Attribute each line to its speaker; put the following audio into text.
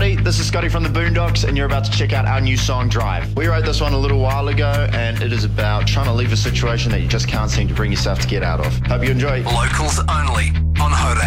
Speaker 1: everybody. This is Scotty from the Boondocks, and you're about to check out our new song, Drive. We wrote this one a little while ago, and it is about trying to leave a situation that you just can't seem to bring yourself to get out of. Hope you enjoy.
Speaker 2: Locals only on Hore.